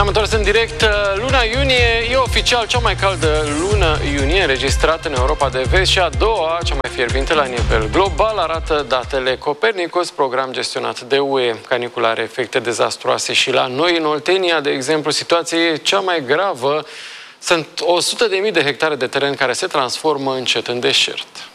Ne-am întors în direct. Luna iunie e oficial cea mai caldă lună iunie înregistrată în Europa de Vest și a doua, cea mai fierbinte la nivel global, arată datele Copernicus, program gestionat de UE. Canicula are efecte dezastruoase și la noi, în Oltenia, de exemplu, situația e cea mai gravă. Sunt 100.000 de hectare de teren care se transformă încet în deșert.